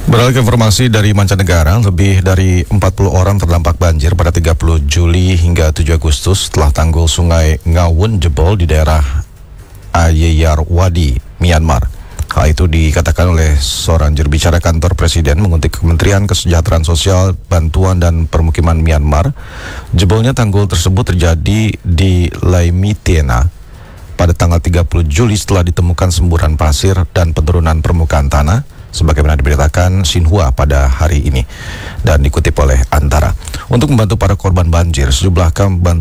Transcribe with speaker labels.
Speaker 1: Beralih ke informasi dari mancanegara, lebih dari 40 orang terdampak banjir pada 30 Juli hingga 7 Agustus setelah tanggul sungai Ngawun jebol di daerah Ayeyarwady, Myanmar. Hal itu dikatakan oleh seorang juru bicara kantor Presiden mengutip Kementerian Kesejahteraan Sosial, Bantuan dan Permukiman Myanmar. Jebolnya tanggul tersebut terjadi di Laimitiena pada tanggal 30 Juli setelah ditemukan semburan pasir dan penurunan permukaan tanah, sebagaimana diberitakan Xinhua pada hari ini dan dikutip oleh Antara. Untuk membantu para korban banjir, sejumlah